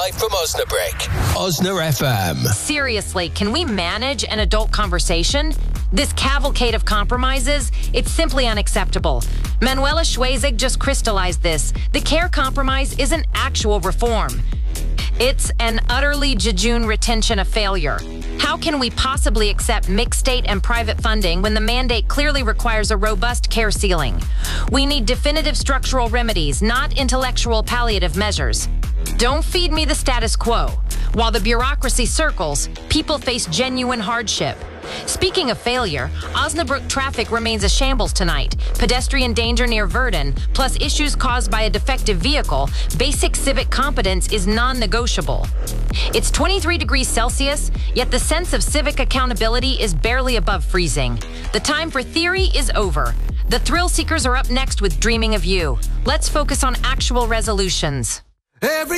live from Osnabrück. Osna FM. Seriously, can we manage an adult conversation? This cavalcade of compromises, it's simply unacceptable. Manuela Schwesig just crystallized this. The care compromise isn't actual reform. It's an utterly jejune retention of failure. How can we possibly accept mixed state and private funding when the mandate clearly requires a robust care ceiling? We need definitive structural remedies, not intellectual palliative measures. Don't feed me the status quo. While the bureaucracy circles, people face genuine hardship. Speaking of failure, Osnabrück traffic remains a shambles tonight. Pedestrian danger near Verden, plus issues caused by a defective vehicle, basic civic competence is non-negotiable. It's 23 degrees Celsius, yet the sense of civic accountability is barely above freezing. The time for theory is over. The thrill seekers are up next with Dreaming of You. Let's focus on actual resolutions.